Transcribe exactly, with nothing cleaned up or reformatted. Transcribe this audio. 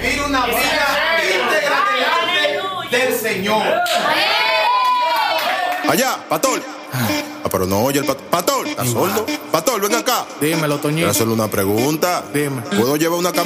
vivir una vida íntegra delante del Señor. Allá, Pastor. Ah, pero no oye el Pastor. Pastor, ¿estás sordo? Pastor, ven acá. Dímelo, Toñito. Quiero hacerle una pregunta. Dime. ¿Puedo llevar una camisa?